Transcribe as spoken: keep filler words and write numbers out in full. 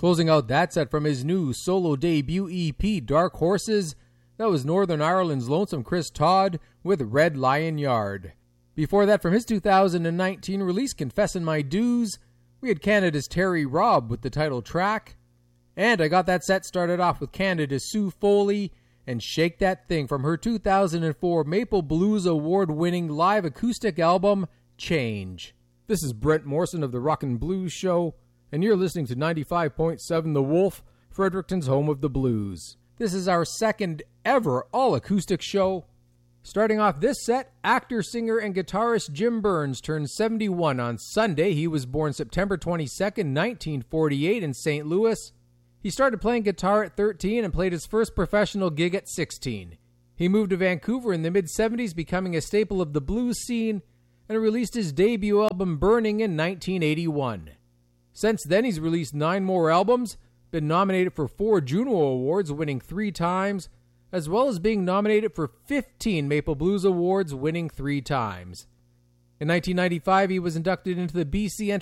Closing out that set from his new solo debut E P, Dark Horses, that was Northern Ireland's Lonesome Chris Todd with Red Lion Yard. Before that, from his two thousand nineteen release, Confessin' My Dues, we had Canada's Terry Robb with the title track. And I got that set started off with Canada's Sue Foley and Shake That Thing from her two thousand four Maple Blues Award-winning live acoustic album, Change. This is Brent Morrison of the Rockin' Blues Show, and you're listening to ninety-five point seven The Wolf, Fredericton's home of the blues. This is our second ever all-acoustic show. Starting off this set, actor, singer, and guitarist Jim Burns turned seventy-one on Sunday. He was born September twenty-second, nineteen forty-eight in Saint Louis. He started playing guitar at thirteen and played his first professional gig at sixteen. He moved to Vancouver in the mid-seventies, becoming a staple of the blues scene, and released his debut album Burning in nineteen eighty-one. Since then, he's released nine more albums, been nominated for four Juno Awards, winning three times, as well as being nominated for fifteen Maple Blues Awards, winning three times. In nineteen ninety-five, he was inducted into the B C